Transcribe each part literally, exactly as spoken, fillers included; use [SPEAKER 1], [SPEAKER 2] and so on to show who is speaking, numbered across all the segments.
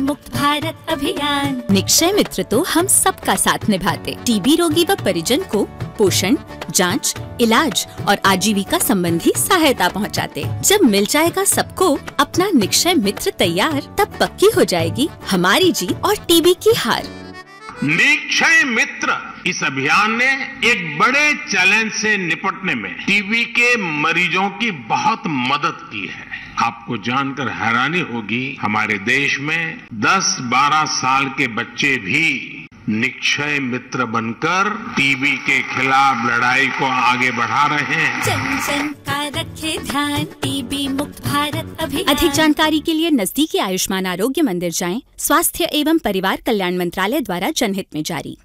[SPEAKER 1] मुक्त भारत अभियान। निक्षय मित्र तो हम सबका साथ निभाते, टीबी रोगी व परिजन को पोषण, जांच, इलाज और आजीविका संबंधी सहायता पहुंचाते। जब मिल जाएगा सबको अपना निक्षय मित्र तैयार, तब पक्की हो जाएगी हमारी जीत और टीबी की हार।
[SPEAKER 2] निक्षय मित्र इस अभियान ने एक बड़े चैलेंज से निपटने में टीबी के मरीजों की बहुत मदद की है। आपको जानकर हैरानी होगी, हमारे देश में दस बारह साल के बच्चे भी निक्षय मित्र बनकर टीबी के खिलाफ लड़ाई को आगे बढ़ा रहे हैं।
[SPEAKER 1] जन जन का रखे ध्यान, टीबी मुक्त भारत अभियान। अधिक जानकारी के लिए नजदीकी आयुष्मान आरोग्य मंदिर जाएं। स्वास्थ्य एवं परिवार कल्याण मंत्रालय द्वारा जनहित में जारी।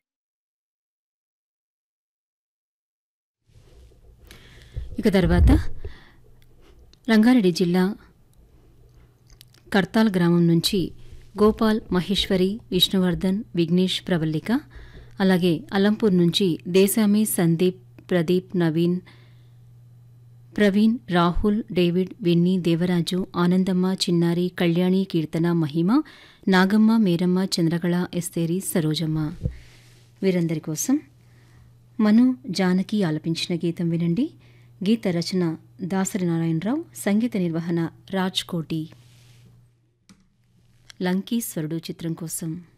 [SPEAKER 3] ఇక తర్వాత రంగారెడ్డి జిల్లా కర్తాల్ గ్రామం నుంచి గోపాల్, మహేశ్వరి, విష్ణువర్ధన్, విఘ్నేష్, ప్రవల్లిక, అలాగే అలంపూర్ నుంచి దేశామి, సందీప్, ప్రదీప్, నవీన్, ప్రవీణ్, రాహుల్, డేవిడ్, విన్నీ, దేవరాజు, ఆనందమ్మ, చిన్నారి, కళ్యాణి, కీర్తన, మహిమ, నాగమ్మ, మేరమ్మ, చంద్రకళ, ఎస్తేరి, సరోజమ్మ వీరందరి కోసం మను జానకి ఆలపించిన గీతం వినండి. గీత రచన దాసరి నారాయణరావు, సంగీత నిర్వహణ రాజ్ కోటి. లంకీశ్వరుడు చిత్రం కోసం